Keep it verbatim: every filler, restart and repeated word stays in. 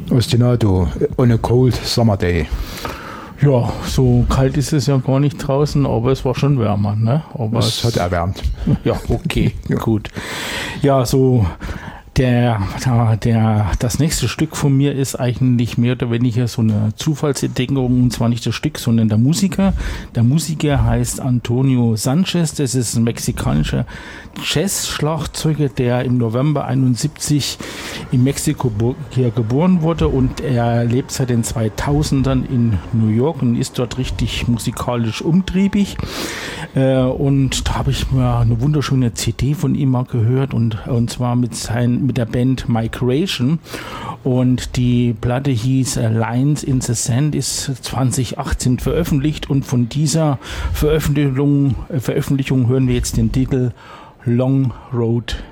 Ostinato, on a cold summer day. Ja, so kalt ist es ja gar nicht draußen, aber es war schon wärmer, ne? Aber es, es hat erwärmt. Ja, okay, ja. Gut. Ja, so der, der, das nächste Stück von mir ist eigentlich mehr oder weniger so eine Zufallsentdeckung, und zwar nicht das Stück, sondern der Musiker. Der Musiker heißt Antonio Sanchez, das ist ein mexikanischer Jazz-Schlagzeuger, der im November einundsiebzig in Mexiko hier geboren wurde, und er lebt seit den zweitausendern in New York und ist dort richtig musikalisch umtriebig. Und da habe ich mir eine wunderschöne C D von ihm mal gehört, und, und zwar mit, sein, mit der Band Migration, und die Platte hieß Lines in the Sand, ist zwanzig achtzehn veröffentlicht, und von dieser Veröffentlichung, Veröffentlichung hören wir jetzt den Titel Long Road